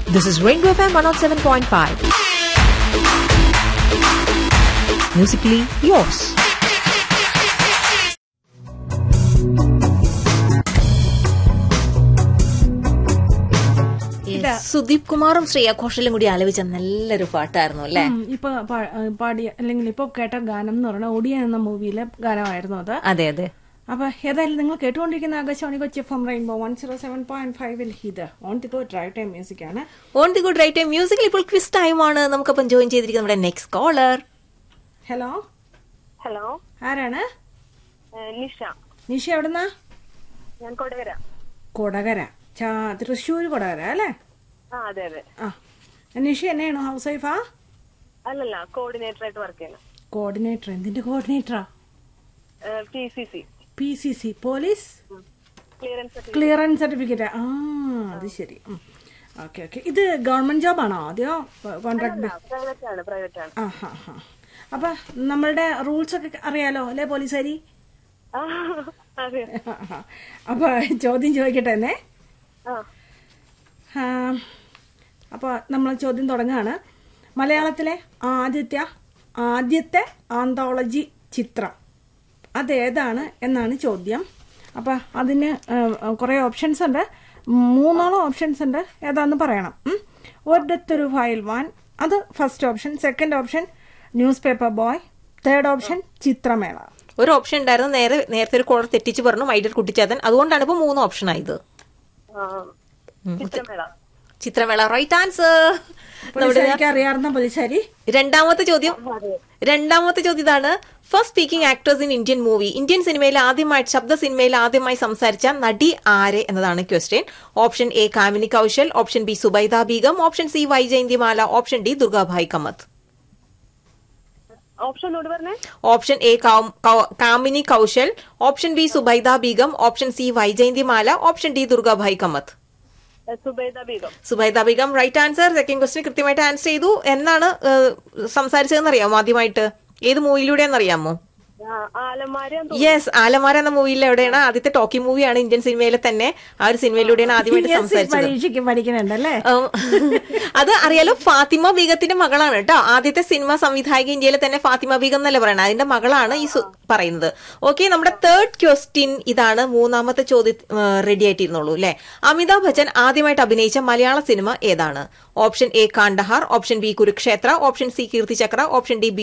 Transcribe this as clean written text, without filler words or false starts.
This is Rainbow FM 107.5. Musically yours. Sudeep കുമാറും ശ്രേയ ഘോഷലും കൂടി ആലപിച്ച നല്ലൊരു പാട്ടായിരുന്നു അല്ലെ. ഇപ്പൊ പാടിയ അല്ലെങ്കിൽ ഇപ്പൊ കേട്ട ഗാനം എന്ന് പറഞ്ഞാൽ ഒടിയ എന്ന മൂവിയിലെ ഗാനമായിരുന്നു അത്. അതെ അതെ. അപ്പൊ ഏതായാലും നിങ്ങൾ കേട്ടുകൊണ്ടിരിക്കുന്ന Akashvani Kochi F M rainbow 107.5 ഇത് on the go drive time music ആണ്. On the go drive time മ്യൂസിക്കിൽ ഇപ്പോൾ ക്വിസ് ടൈം ആണ്. നമുക്കപ്പം ജോയിൻ ചെയ്തിരിക്കുന്ന നമ്മുടെ നെക്സ്റ്റ് കോളർ. ഹലോ ഹലോ, ആരാണ്? നിഷ. നിഷ എവിടുന്നാ? ഞാൻ കൊടകര. കൊടകര, തൃശ്ശൂർ കൊടകര അല്ലേ? അതെ അതെ. നിഷ എന്നെയാണോ ഹൗസ് വൈഫാ? അല്ലല്ല, കോർഡിനേറ്റർ ആയിട്ട് വർക്ക് ചെയ്യണം. കോർഡിനേറ്റർ? എന്തിന്റെ കോർഡിനേറ്ററാ? PCC police clearance certificate. അത് ശരി. Okay okay. ഇത് ഗവൺമെന്റ് ജോബ് ആണോ അതെയോ കോൺട്രാക്ട്? പ്രൈവറ്റ് ആണ്. അപ്പൊ നമ്മളുടെ റൂൾസ് ഒക്കെ അറിയാലോ അല്ലെ പോലീസുകാരി? അപ്പൊ ചോദ്യം ചോദിക്കട്ടെ എന്നേ. അപ്പൊ നമ്മൾ ചോദ്യം തുടങ്ങാണ്. മലയാളത്തിലെ ആദ്യത്തെ ആന്തോളജി ചിത്രം അതേതാണ് എന്നാണ് ചോദ്യം. അപ്പൊ അതിന് കുറെ ഓപ്ഷൻസ് ഉണ്ട്, 3 ഓപ്ഷൻസ് ഉണ്ട്. ഏതാന്ന് പറയണം. ഒരിടത്തൊരു ഫയൽ വാൻ, അത് first option. Second option news paper boy. Third option ചിത്രമേള. ഒരു ഓപ്ഷൻ ഉണ്ടായിരുന്നു, നേരത്തെ ഒരു കോളർ തെറ്റിച്ച് പറഞ്ഞു, മൈഡിയർ കുട്ടിച്ചാത്തൻ. അതുകൊണ്ടാണ് ഇപ്പൊ 3 ഓപ്ഷൻ ആയത്. ചിത്രമേള റൈറ്റ് ആൻസർ. അറിയാവുന്ന പോലീസുകാരി. രണ്ടാമത്തെ ചോദ്യം ഇതാണ്. First speaking actors in Indian movie. Indian സിനിമയിൽ ശബ്ദ സിനിമയിൽ ആദ്യമായി സംസാരിച്ച നടി ആരെ എന്നതാണ് question. Option A Kamini Kaushal, option B Subaida Begum, option C Vyjayanthimala, option D Durgabai Kamath. Option A Kamini Kaushal, option B Subaida Begum, option C Vyjayanthimala, option D Durgabai Kamath. Subaida Begum right answer. Second question കൃത്യമായിട്ട് ആൻസർ ചെയ്തു. എന്നാണ് സംസാരിച്ചതെന്ന് അറിയാമോ? ആദ്യമായിട്ട് ഏത് മൂവിയിലൂടെയെന്നറിയാമോ? യെസ്, ആലമാര എന്ന മൂവിയിൽ എവിടെയാണ് ആദ്യത്തെ ടോക്കി മൂവിയാണ് ഇന്ത്യൻ സിനിമയിലെ തന്നെ. ആ ഒരു സിനിമയിലൂടെയാണ് ആദ്യമായിട്ട് സംസാരിച്ചത്. അത് അറിയാലോ, ഫാത്തിമ ബീഗത്തിന്റെ മകളാണ് കേട്ടോ. ആദ്യത്തെ സിനിമ സംവിധായക ഇന്ത്യയിലെ തന്നെ ഫാത്തിമ ബീഗം എന്നല്ലേ പറയണത്, അതിന്റെ മകളാണ് ഈ പറയുന്നത്. ഓക്കെ, നമ്മുടെ തേർഡ് ക്വസ്റ്റ്യൻ ഇതാണ്. 3ാമത്തെ ചോദ്യം റെഡി ആയിട്ടിരുന്നുള്ളൂ അല്ലെ. അമിതാഭ് ബച്ചൻ ആദ്യമായിട്ട് അഭിനയിച്ച മലയാള സിനിമ ഏതാണ്? Option A Kandahar, option B Kurukshetra, option C Keerthichakra, option D